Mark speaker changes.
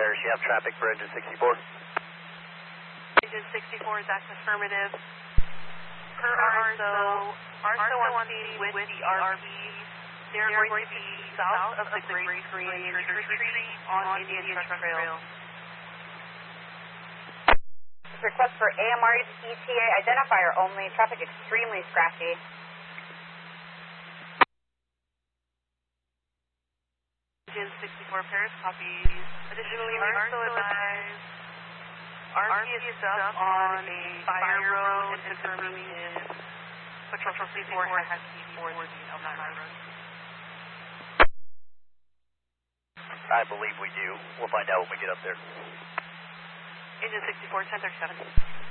Speaker 1: Paris, you have traffic for engine 64.
Speaker 2: Engine 64 is that's affirmative. Per ARSO on scene with the RP, they're going to be south of the Great Korean Retreat on Indian Truck Trail.
Speaker 3: Request for AMR ETA identifier only. Traffic extremely scratchy.
Speaker 2: Engine 64 Paris copies. Additionally, ARSO advised RP is up on a fire road and confirming is Patrol 64 has T4 the L9 road.
Speaker 1: I believe we do. We'll find out when we get up there.
Speaker 2: Engine 64, 1037.